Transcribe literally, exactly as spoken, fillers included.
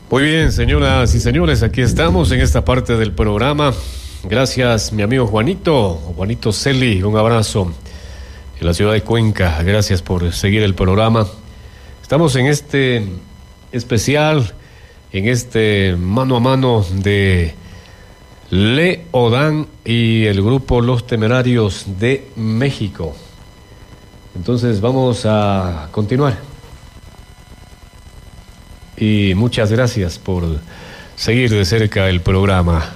Muy bien, señoras y señores, aquí estamos en esta parte del programa. Gracias, mi amigo Juanito, Juanito Celi, un abrazo en la ciudad de Cuenca. Gracias por seguir el programa. Estamos en este especial, en este mano a mano de Leodán y el grupo Los Temerarios de México. Entonces vamos a continuar. Y muchas gracias por seguir de cerca el programa.